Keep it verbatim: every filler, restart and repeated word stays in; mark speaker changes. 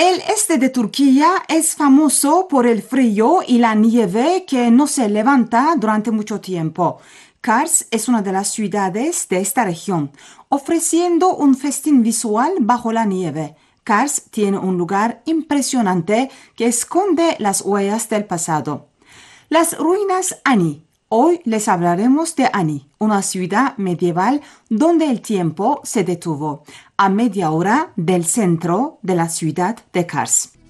Speaker 1: El este de Turquía es famoso por el frío y la nieve que no se levanta durante mucho tiempo. Kars es una de las ciudades de esta región, ofreciendo un festín visual bajo la nieve. Kars tiene un lugar impresionante que esconde las huellas del pasado. Las ruinas Ani. Hoy les hablaremos de Ani, una ciudad medieval donde el tiempo se detuvo, a media hora del centro de la ciudad de Kars.